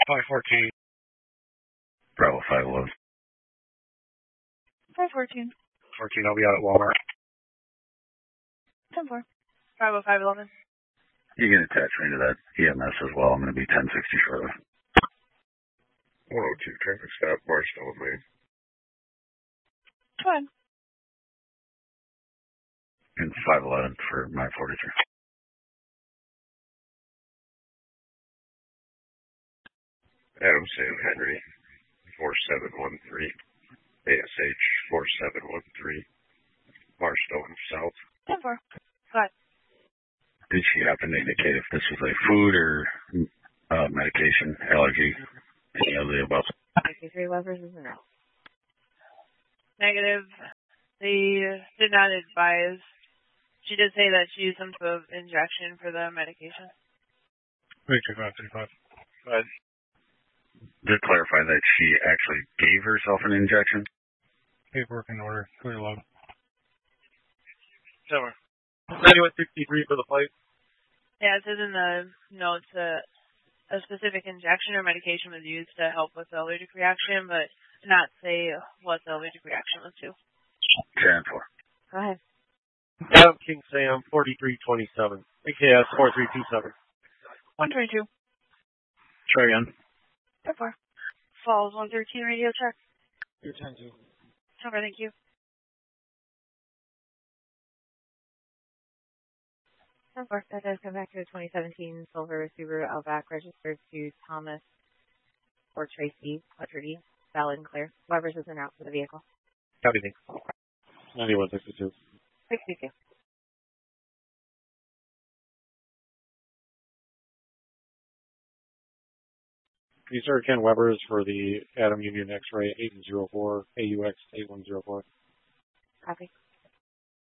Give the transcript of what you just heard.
514. Bravo 511. 514. 14, I'll be out at Walmart. 10-4. Bravo 511. You can attach me to that EMS as well. I'm going to be 1060 shortly. 102, traffic stop, Barstow, Maine. Fine. And 511 for my 43. Adam Sam Henry, 4713. ASH 4713. Barstow South. 10-4. Go ahead. Did she happen to indicate if this was a food or medication, allergy, any of the above? 53 Weber's is a no. Negative. They did not advise. She did say that she used some type of injection for the medication. 3535. Go ahead. To clarify that she actually gave herself an injection? Paperwork in order. Clear load. 9163 for the flight. Yeah, it says in the notes that a specific injection or medication was used to help with the allergic reaction, but did not say what the allergic reaction was to. 10-4. Go ahead. Adam King Sam 4327. AKS 4327. 122. Try again. 10-4. Falls 113 radio check. You're 10-2. Over, thank you. 10-4. That does come back to the 2017 Silver Subaru Outback registered to Thomas or Tracy Quattrady. Valid and clear. Weber's is an out for the vehicle. Copy, thanks. 9162. 62. You start Ken Weber's for the Adam Union X-Ray 8104, AUX 8104. Copy.